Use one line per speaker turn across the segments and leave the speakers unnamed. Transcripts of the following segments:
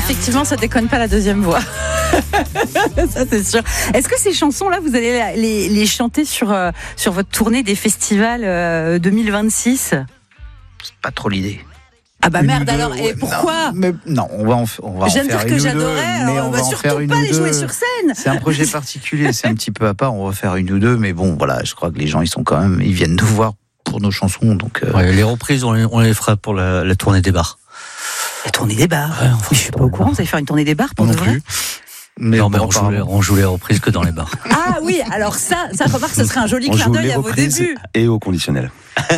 effectivement, ça déconne pas la deuxième voix. Ça, c'est sûr. Est-ce que ces chansons-là, vous allez les chanter sur votre tournée des festivals 2026 ?
C'est pas trop l'idée.
Ah bah merde alors, et pourquoi ?
Non, on va en
Je viens de
faire
dire que
une ou
j'adorais,
deux, mais
on va surtout pas les jouer sur scène.
C'est un projet particulier, c'est un petit peu à part, on va faire une ou deux, mais bon, voilà, je crois que les gens, ils viennent nous voir pour nos chansons, donc...
Ouais, les reprises, on les fera pour la tournée des bars.
La tournée des bars.
Ouais,
je suis pas au courant, vous allez faire une tournée des bars pour de vrai ?
Mais
non, mais on joue les reprises que dans les bars.
Ah oui, alors ça remarque, ce serait un joli clin d'œil à vos débuts.
Et au conditionnel.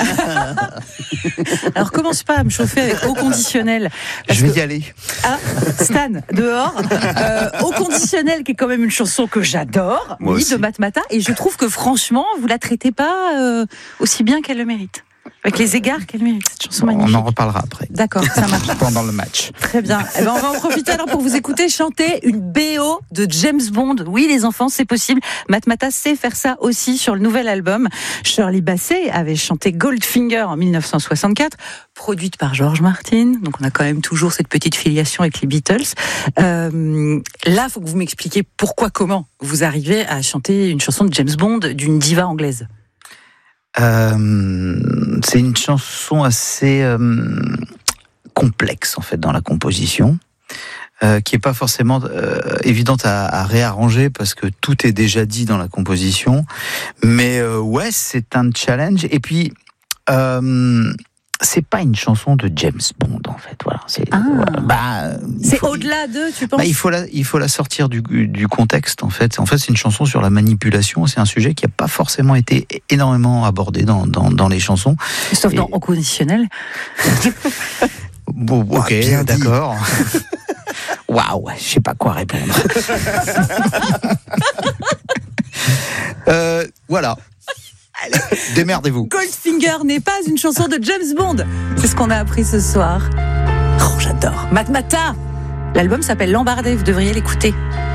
Alors commence pas à me chauffer avec eau conditionnel.
Je vais y aller.
Ah, Stan, dehors. Eau conditionnel, qui est quand même une chanson que j'adore, de Matmata, et je trouve que franchement, vous la traitez pas aussi bien qu'elle le mérite. Avec les égards qu'elle mérite, cette chanson magnifique.
On en reparlera après.
D'accord, ça marche.
Pendant le match.
Très bien. Eh ben, on va en profiter alors pour vous écouter chanter une BO de James Bond. Oui, les enfants, c'est possible. Matmata sait faire ça aussi sur le nouvel album. Shirley Bassey avait chanté Goldfinger en 1964, produite par George Martin. Donc on a quand même toujours cette petite filiation avec les Beatles. Là, il faut que vous m'expliquiez comment vous arrivez à chanter une chanson de James Bond d'une diva anglaise.
C'est une chanson assez complexe en fait dans la composition, qui est pas forcément évidente à réarranger parce que tout est déjà dit dans la composition. Mais ouais, c'est un challenge. Et puis c'est pas une chanson de James Bond en fait. Voilà. C'est
au-delà d'eux, tu penses ?
Il faut la sortir du contexte en fait. En fait, c'est une chanson sur la manipulation. C'est un sujet qui a pas forcément été énormément abordé dans les chansons.
Sauf dans Au conditionnel.
Bon, ok, d'accord. Waouh, je sais pas quoi répondre. Voilà. Allez, démerdez-vous.
Goldfinger n'est pas une chanson de James Bond. C'est ce qu'on a appris ce soir. Oh, j'adore. Matmata. L'album s'appelle Lambardé, vous devriez l'écouter.